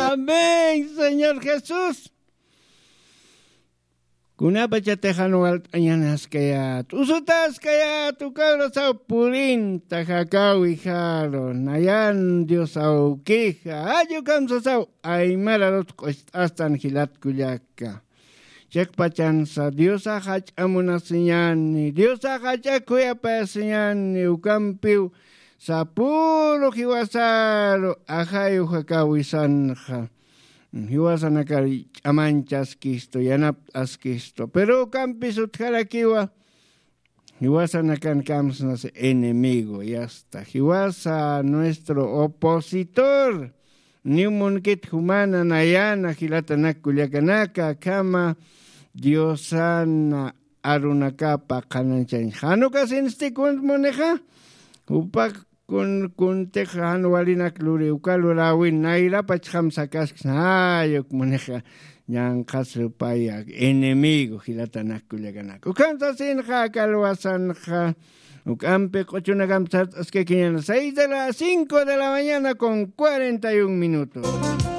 Amén, Señor Jesús. Kunapa chatejano altañanas kayat. Usutas kayat, tu cabro sao purin, tajacao hijaro. Nayan Dios au quija. Ayo kamsa sao. Aymara los hasta gilat kuyaka. Chek pachansa, Dios hach amuna señani. Dios hach akuya pa señani. Ukampiu. Sapuro hiwasaro. Ahayu hakawisanja. Hiwasanakari amanchas kisto, yanap askisto. Pero campisut jarakiwa. Hiwasanakan kamsnas enemigo, ya está. Hiwasa nuestro opositor. Niumunkit humana nayana hilatanak kulyakanaka kama Diosana arunakapa kananchan. Hanuka sinstikun moneja. Upak kun tejan walinak luri ukalurawin naira pacham sakas ayok moneja yang kasupaya enemigo hilatanak kulyaganak ukanta sinja kalwasanja ukampe cochunagam sat es que 5 de la mañana con 41 minutos.